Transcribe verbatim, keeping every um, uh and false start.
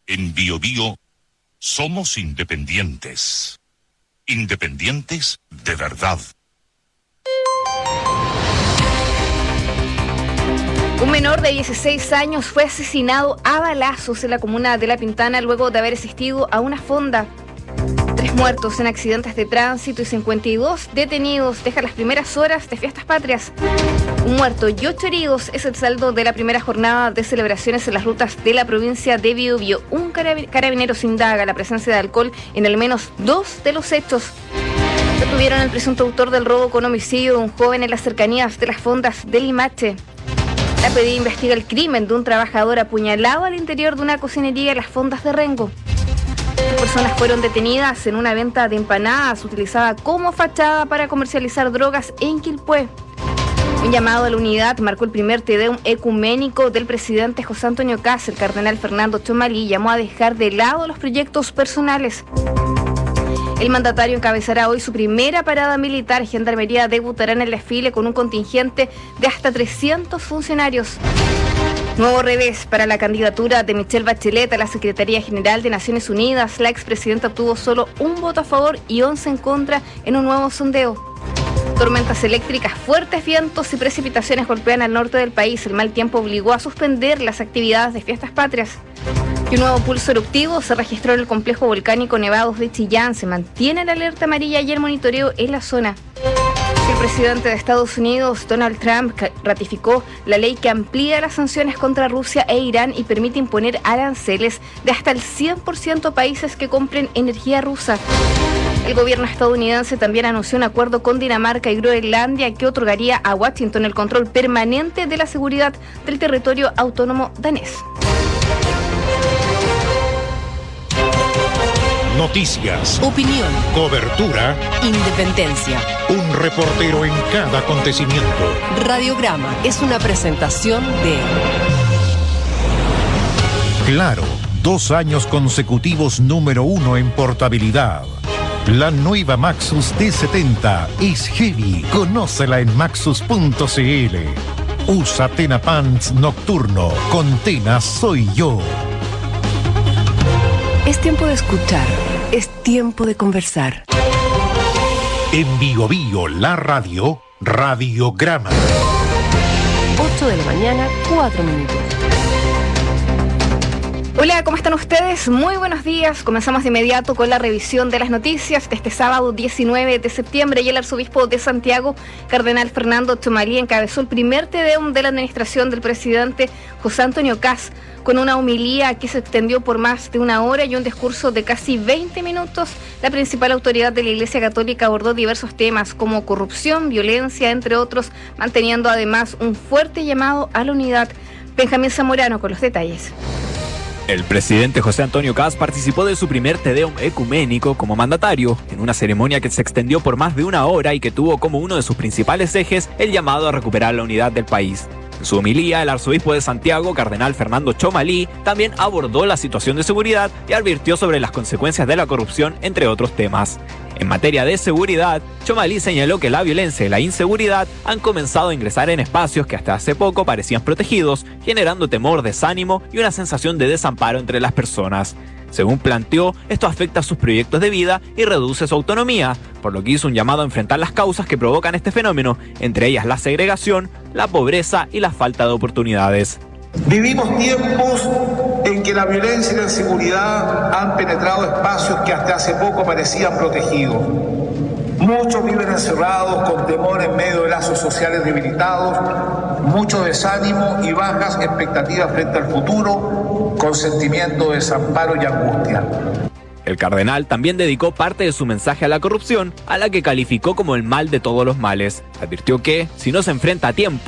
En Bio Bio somos independientes. Independientes de verdad. Un menor de dieciséis años fue asesinado a balazos en la comuna de La Pintana luego de haber asistido a una fonda. Tres muertos en accidentes de tránsito y cincuenta y dos detenidos dejan las primeras horas de Fiestas Patrias. Un muerto y ocho heridos es el saldo de la primera jornada de celebraciones en las rutas de la provincia de Biobío. Un carabinero se indaga la presencia de alcohol en al menos dos de los hechos. Detuvieron al presunto autor del robo con homicidio de un joven en las cercanías de las fondas de Limache. La P D I investiga el crimen de un trabajador apuñalado al interior de una cocinería en las fondas de Rengo. Las personas fueron detenidas en una venta de empanadas utilizada como fachada para comercializar drogas en Quilpué. Un llamado a la unidad marcó el primer Te Deum ecuménico del presidente José Antonio Kast. El cardenal Fernando Chomalí llamó a dejar de lado los proyectos personales. El mandatario encabezará hoy su primera parada militar. Gendarmería debutará en el desfile con un contingente de hasta trescientos funcionarios. Nuevo revés para la candidatura de Michelle Bachelet a la Secretaría General de Naciones Unidas. La expresidenta obtuvo solo un voto a favor y once en contra en un nuevo sondeo. Tormentas eléctricas, fuertes vientos y precipitaciones golpean al norte del país. El mal tiempo obligó a suspender las actividades de Fiestas Patrias. Y un nuevo pulso eruptivo se registró en el complejo volcánico Nevados de Chillán. Se mantiene la alerta amarilla y el monitoreo en la zona. El presidente de Estados Unidos, Donald Trump, ratificó la ley que amplía las sanciones contra Rusia e Irán y permite imponer aranceles de hasta el cien por ciento a países que compren energía rusa. El gobierno estadounidense también anunció un acuerdo con Dinamarca y Groenlandia que otorgaría a Washington el control permanente de la seguridad del territorio autónomo danés. Noticias, opinión, cobertura, independencia. Un reportero en cada acontecimiento. Radiograma es una presentación de Claro, dos años consecutivos número uno en portabilidad. La nueva Maxus D setenta es heavy. Conócela en maxus punto c l. Usa Tena Pants Nocturno. Con Tena soy yo. Es tiempo de escuchar. Es tiempo de conversar. En Bio Bio, la radio, Radiograma. ocho de la mañana, cuatro minutos. Hola, ¿cómo están ustedes? Muy buenos días. Comenzamos de inmediato con la revisión de las noticias de este sábado diecinueve de septiembre y el arzobispo de Santiago, cardenal Fernando Chomalí, encabezó el primer Te Deum de la administración del presidente José Antonio Kast, con una homilía que se extendió por más de una hora y un discurso de casi veinte minutos. La principal autoridad de la Iglesia Católica abordó diversos temas como corrupción, violencia, entre otros, manteniendo además un fuerte llamado a la unidad. Benjamín Zamorano con los detalles. El presidente José Antonio Kast participó de su primer Te Deum ecuménico como mandatario, en una ceremonia que se extendió por más de una hora y que tuvo como uno de sus principales ejes el llamado a recuperar la unidad del país. En su homilía, el arzobispo de Santiago, cardenal Fernando Chomalí, también abordó la situación de seguridad y advirtió sobre las consecuencias de la corrupción, entre otros temas. En materia de seguridad, Chomalí señaló que la violencia y la inseguridad han comenzado a ingresar en espacios que hasta hace poco parecían protegidos, generando temor, desánimo y una sensación de desamparo entre las personas. Según planteó, esto afecta a sus proyectos de vida y reduce su autonomía, por lo que hizo un llamado a enfrentar las causas que provocan este fenómeno, entre ellas la segregación, la pobreza y la falta de oportunidades. Vivimos tiempos en que la violencia y la inseguridad han penetrado espacios que hasta hace poco parecían protegidos. Muchos viven encerrados con temor en medio de lazos sociales debilitados, mucho desánimo y bajas expectativas frente al futuro, con sentimiento de desamparo y angustia. El cardenal también dedicó parte de su mensaje a la corrupción, a la que calificó como el mal de todos los males. Advirtió que, si no se enfrenta a tiempo,